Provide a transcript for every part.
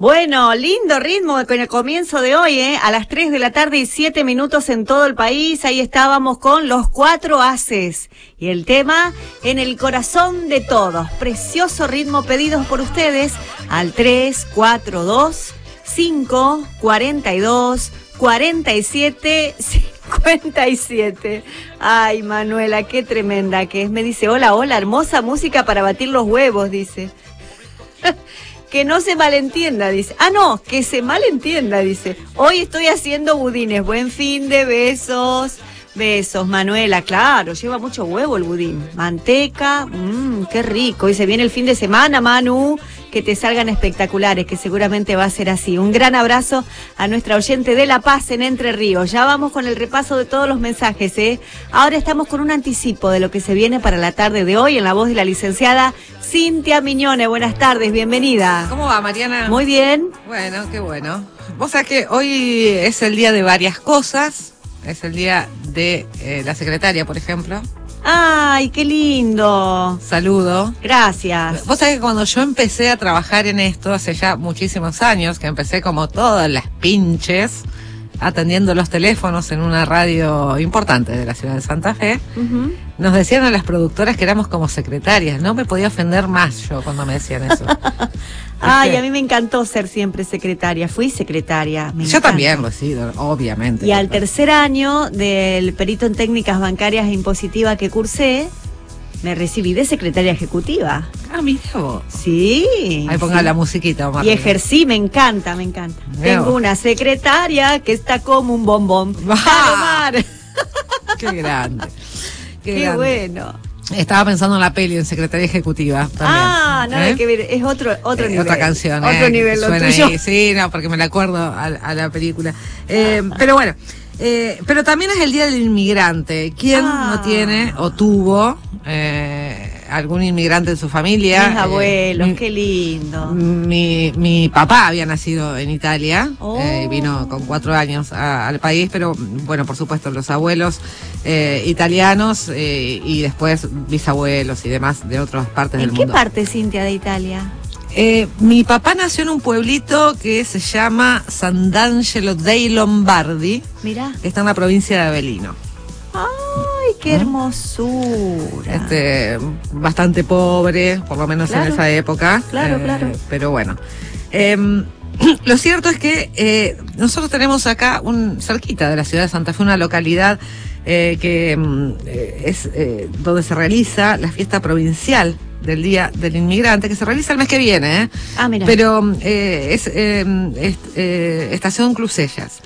Bueno, lindo ritmo con el comienzo de hoy, a las 3 de la tarde y 7 minutos en todo el país. Ahí estábamos con los 4 haces. Y el tema, En el corazón de todos. Precioso ritmo pedidos por ustedes al 342-542-47-57. Ay, Manuela, qué tremenda que es. Me dice, hola, hermosa música para batir los huevos, dice. Que no se malentienda, dice. Ah, no, que se malentienda, dice. Hoy estoy haciendo budines. Buen fin de besos. Besos, Manuela. Claro, lleva mucho huevo el budín. Manteca, qué rico. Y se viene el fin de semana, Manu. Que te salgan espectaculares, que seguramente va a ser así. Un gran abrazo a nuestra oyente de La Paz en Entre Ríos. Ya vamos con el repaso de todos los mensajes, Ahora estamos con un anticipo de lo que se viene para la tarde de hoy en la voz de la licenciada Cintia Miñone. Buenas tardes, bienvenida. ¿Cómo va, Mariana? Muy bien. Bueno, qué bueno. Vos sabés que hoy es el día de varias cosas. Es el día de la secretaria, por ejemplo. ¡Ay, qué lindo! Saludo. Gracias. Vos sabés que cuando yo empecé a trabajar en esto, hace ya muchísimos años, que empecé como todas las pinches, atendiendo los teléfonos en una radio importante de la ciudad de Santa Fe, nos decían a las productoras que éramos como secretarias. No me podía ofender más yo cuando me decían eso. Ay, a mí me encantó ser siempre secretaria. Fui secretaria. Yo también lo he sido, obviamente. Y al tercer año del perito en técnicas bancarias e impositiva que cursé, me recibí de secretaria ejecutiva. Ah, mira vos. Sí. Ahí ponga la musiquita, Omar. Y ejercí, me encanta. Tengo una secretaria que está como un bombón. ¡Omar! ¡Qué grande! ¡Qué bueno! Estaba pensando en la peli, en Secretaría Ejecutiva también. Ah, nada que ver, es otro nivel. Otra canción. Otro nivel, lo tuyo. Ahí. Sí, no, porque me la acuerdo a la película. Pero bueno, pero también es el Día del Inmigrante. ¿Quién no tiene o tuvo algún inmigrante en su familia? Mis abuelos, qué lindo. Mi papá había nacido en Italia, vino con 4 años al país, pero bueno, por supuesto los abuelos italianos y después bisabuelos y demás de otras partes del mundo. ¿En qué parte, Cintia, de Italia? Mi papá nació en un pueblito que se llama Sant'Angelo dei Lombardi, Mirá. que está en la provincia de Avellino. ¡Ay, qué hermosura! Bastante pobre, por lo menos en esa época. Claro. Pero bueno. Lo cierto es que nosotros tenemos acá, cerquita de la ciudad de Santa Fe, una localidad que es donde se realiza la fiesta provincial del Día del Inmigrante, que se realiza el mes que viene, Ah, mira. Pero es Estación Clusellas.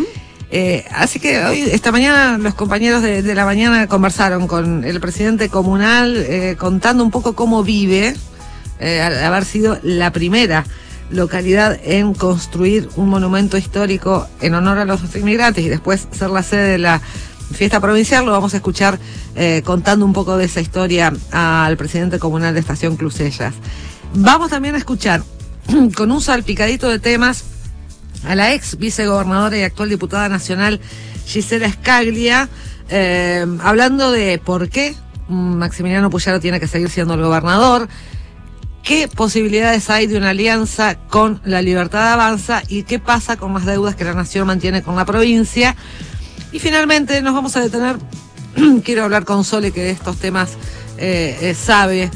Así que hoy, esta mañana, los compañeros de la mañana conversaron con el presidente comunal, contando un poco cómo vive, al haber sido la primera localidad en construir un monumento histórico en honor a los inmigrantes y después ser la sede de la fiesta provincial. Lo vamos a escuchar contando un poco de esa historia al presidente comunal de Estación Clusellas. Vamos también a escuchar con un salpicadito de temas a la ex vicegobernadora y actual diputada nacional Gisela Scaglia, hablando de por qué Maximiliano Puyaro tiene que seguir siendo el gobernador, qué posibilidades hay de una alianza con La Libertad Avanza y qué pasa con las deudas que la nación mantiene con la provincia. Y finalmente nos vamos a detener, quiero hablar con Sole, que de estos temas sabe.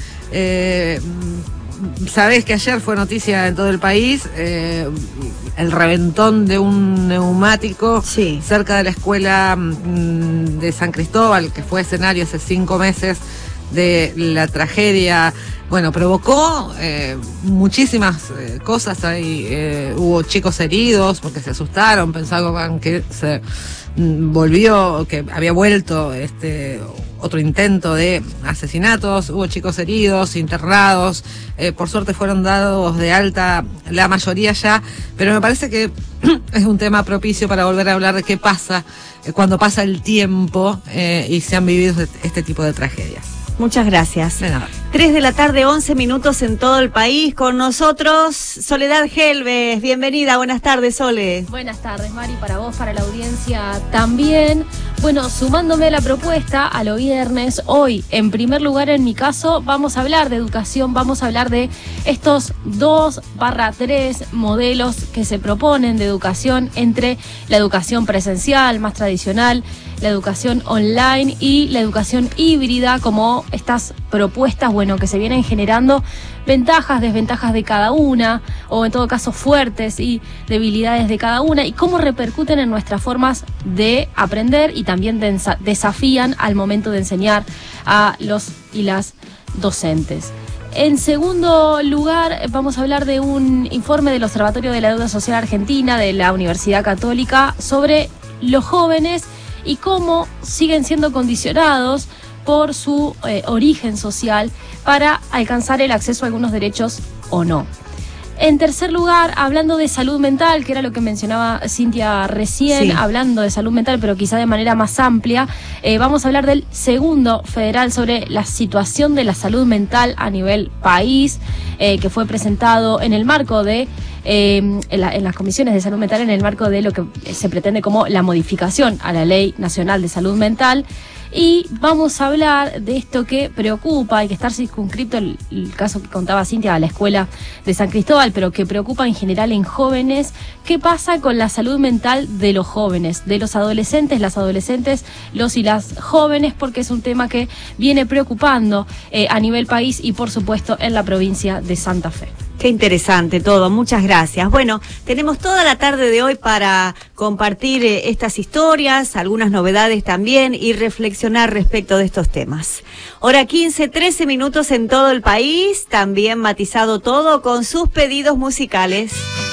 Sabés que ayer fue noticia en todo el país el reventón de un neumático cerca de la escuela de San Cristóbal, que fue escenario hace 5 meses de la tragedia. Bueno, provocó muchísimas cosas. Ahí hubo chicos heridos porque se asustaron, pensaban que se volvió, que había vuelto otro intento de asesinatos. Hubo chicos heridos, internados, por suerte fueron dados de alta la mayoría ya, pero me parece que es un tema propicio para volver a hablar de qué pasa cuando pasa el tiempo y se han vivido este tipo de tragedias. Muchas gracias. De nada. 3 de la tarde, 11 minutos en todo el país. Con nosotros, Soledad Gelbes. Bienvenida, buenas tardes, Sole. Buenas tardes, Mari, para vos, para la audiencia también. Bueno, sumándome a la propuesta, a lo viernes, hoy, en primer lugar, en mi caso, vamos a hablar de educación, vamos a hablar de estos 2/3 modelos que se proponen de educación entre la educación presencial, más tradicional, la educación online y la educación híbrida, como estas propuestas, bueno, que se vienen generando, ventajas, desventajas de cada una, o en todo caso fuertes y debilidades de cada una, y cómo repercuten en nuestras formas de aprender y también desafían al momento de enseñar a los y las docentes. En segundo lugar, vamos a hablar de un informe del Observatorio de la Deuda Social Argentina de la Universidad Católica sobre los jóvenes y cómo siguen siendo condicionados por su origen social para alcanzar el acceso a algunos derechos o no. En tercer lugar, hablando de salud mental, que era lo que mencionaba Cintia recién, sí. Hablando de salud mental, pero quizá de manera más amplia, vamos a hablar del segundo federal sobre la situación de la salud mental a nivel país, que fue presentado en el marco de en las comisiones de salud mental, en el marco de lo que se pretende como la modificación a la Ley Nacional de Salud Mental. Y vamos a hablar de esto que preocupa, hay que estar circunscripto el caso que contaba Cintia a la escuela de San Cristóbal, pero que preocupa en general en jóvenes. ¿Qué pasa con la salud mental de los jóvenes, de los adolescentes, las adolescentes, los y las jóvenes? Porque es un tema que viene preocupando a nivel país y por supuesto en la provincia de Santa Fe. Qué interesante todo, muchas gracias. Bueno, tenemos toda la tarde de hoy para compartir estas historias, algunas novedades también y reflexionar respecto de estos temas. Hora 15, 13 minutos en todo el país, también matizado todo con sus pedidos musicales.